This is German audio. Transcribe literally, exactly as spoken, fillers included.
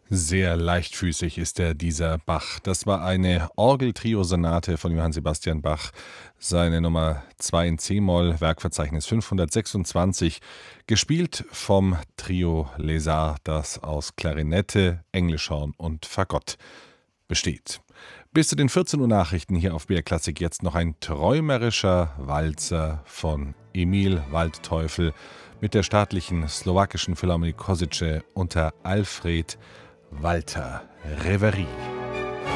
Sehr leichtfüßig ist er, dieser Bach. Das war eine Orgeltrio-Sonate von Johann Sebastian Bach, seine Nummer zwei in c-Moll, Werkverzeichnis fünfhundertsechsundzwanzig, gespielt vom Trio Les Arts, das aus Klarinette, Englischhorn und Fagott besteht. Bis zu den vierzehn Uhr Nachrichten hier auf B R Klassik jetzt noch ein träumerischer Walzer von Emil Waldteufel mit der staatlichen slowakischen Philharmonie Košice unter Alfred Walter Reverie.